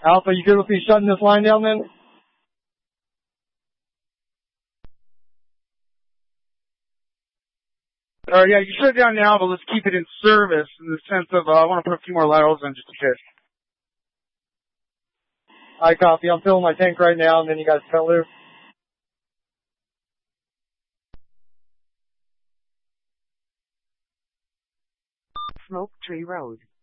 Alpha, you good with me shutting this line down then? Yeah, you shut it down now, but let's keep it in service in the sense of I want to put a few more laterals in just in case. I copy. I'm filling my tank right now, and then you guys cut loose. Smoke Tree Road.